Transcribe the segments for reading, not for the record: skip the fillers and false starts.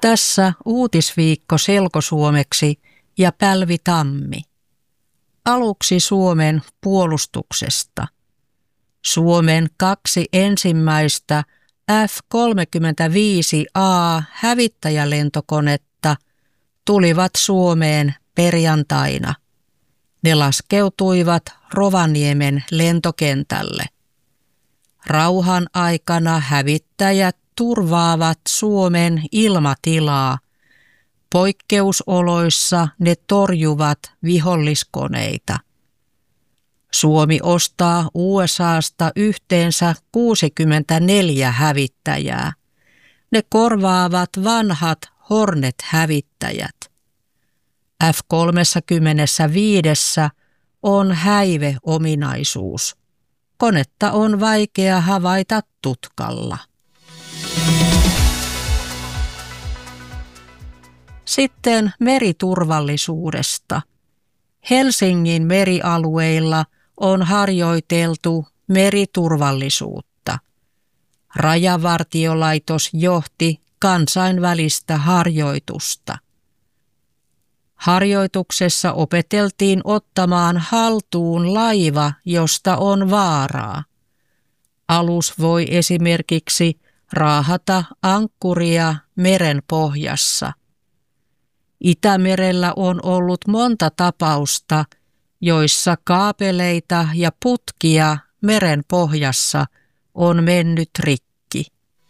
Tässä uutisviikko selkosuomeksi ja Pälvi Tammi. Aluksi Suomen puolustuksesta. Suomen 2 ensimmäistä F-35A hävittäjälentokonetta tulivat Suomeen perjantaina. Ne laskeutuivat Rovaniemen lentokentälle. Rauhan aikana hävittäjät turvaavat Suomen ilmatilaa. Poikkeusoloissa ne torjuvat viholliskoneita. Suomi ostaa USAsta yhteensä 64 hävittäjää. Ne korvaavat vanhat Hornet-hävittäjät. F-35 on häiveominaisuus. Konetta on vaikea havaita tutkalla. Sitten meriturvallisuudesta. Helsingin merialueilla on harjoiteltu meriturvallisuutta. Rajavartiolaitos johti kansainvälistä harjoitusta. Harjoituksessa opeteltiin ottamaan haltuun laiva, josta on vaaraa. Alus voi esimerkiksi raahata ankkuria meren pohjassa. Itämerellä on ollut monta tapausta, joissa kaapeleita ja putkia meren pohjassa on mennyt rikki.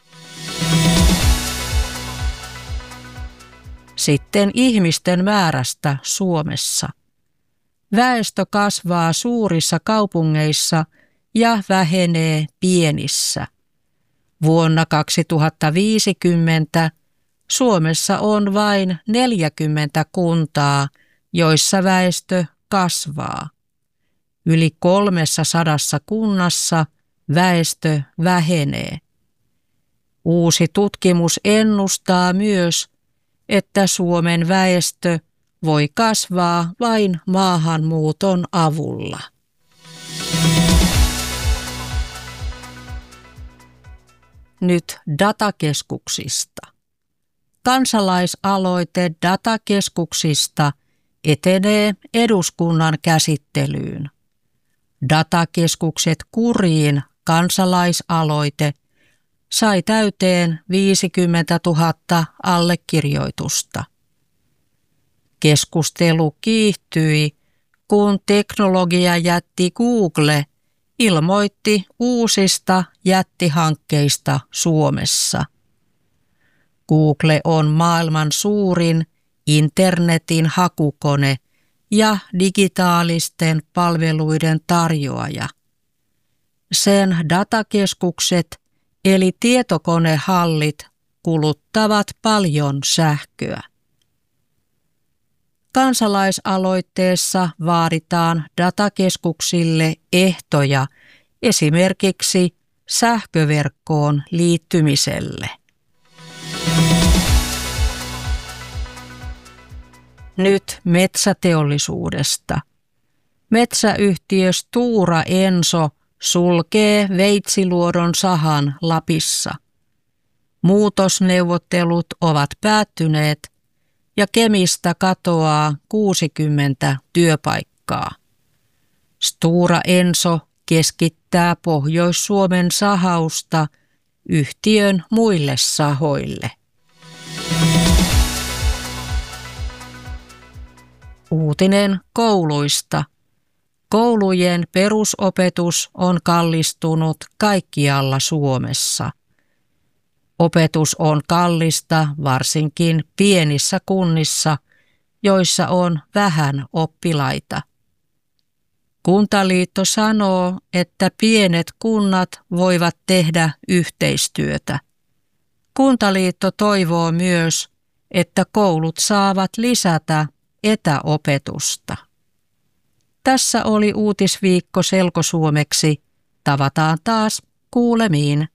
Sitten ihmisten määrästä Suomessa. Väestö kasvaa suurissa kaupungeissa ja vähenee pienissä. Vuonna 2050 Suomessa on vain 40 kuntaa, joissa väestö kasvaa. Yli 300 kunnassa väestö vähenee. Uusi tutkimus ennustaa myös, että Suomen väestö voi kasvaa vain maahanmuuton avulla. Nyt datakeskuksista. Kansalaisaloite datakeskuksista etenee eduskunnan käsittelyyn. Datakeskukset kuriin kansalaisaloite sai täyteen 50 000 allekirjoitusta. Keskustelu kiihtyi, kun teknologiajätti Google ilmoitti uusista jättihankkeista Suomessa. Google on maailman suurin internetin hakukone ja digitaalisten palveluiden tarjoaja. Sen datakeskukset eli tietokonehallit kuluttavat paljon sähköä. Kansalaisaloitteessa vaaditaan datakeskuksille ehtoja esimerkiksi sähköverkkoon liittymiselle. Nyt metsäteollisuudesta. Metsäyhtiö Stora Enso sulkee Veitsiluodon sahan Lapissa. Muutosneuvottelut ovat päättyneet ja Kemistä katoaa 60 työpaikkaa. Stora Enso keskittää Pohjois-Suomen sahausta yhtiön muille sahoille. Uutinen kouluista. Koulujen perusopetus on kallistunut kaikkialla Suomessa. Opetus on kallista varsinkin pienissä kunnissa, joissa on vähän oppilaita. Kuntaliitto sanoo, että pienet kunnat voivat tehdä yhteistyötä. Kuntaliitto toivoo myös, että koulut saavat lisätä etäopetusta. Tässä oli uutisviikko selkosuomeksi. Tavataan taas kuulemiin.